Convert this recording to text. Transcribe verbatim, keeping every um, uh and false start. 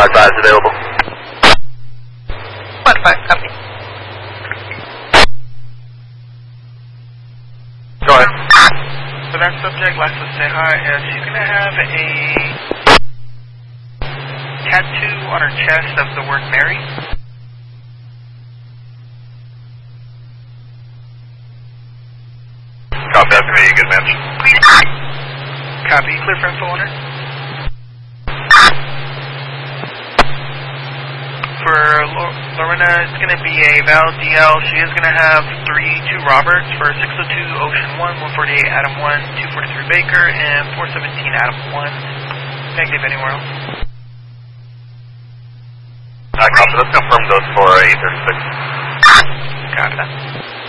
Uh, size available. One five, copy. Go ahead. So that subject likes to say hi, and she's going to have a tattoo on her chest of the word Mary. Copy, that's going to be a good match. Copy, clear for info on her. For Lorena, it's going to be a Val D L. She is going to have three two Roberts for six oh two Ocean one, one forty-eight Adam one, two forty-three Baker, and four seventeen Adam one. Negative anywhere else. Uh, copy, let's confirm those for eight thirty-six. Copy that.